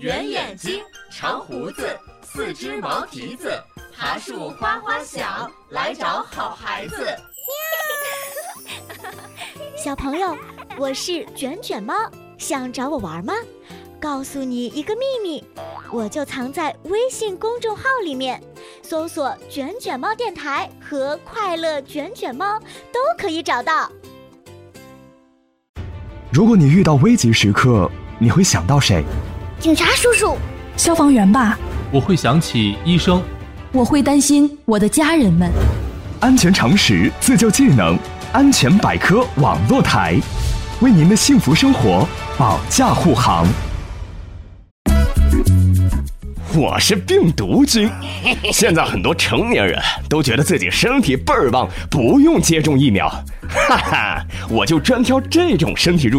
圆眼睛，长胡子，四只毛蹄子，爬树花花响，来找好孩子。 小朋友，我是卷卷猫，想找我玩吗？告诉你一个秘密，我就藏在微信公众号里面，搜索卷卷猫电台和快乐卷卷猫都可以找到。 如果你遇到危急时刻，你会想到谁？ 警察叔叔， 消防员吧。 我会想起医生。 我会担心我的家人们。 安全常识，自救技能，安全百科网络台，为您的幸福生活保驾护航。 我是病毒君，现在很多成年人都觉得自己身体倍儿棒，不用接种疫苗，哈哈，我就专挑这种身体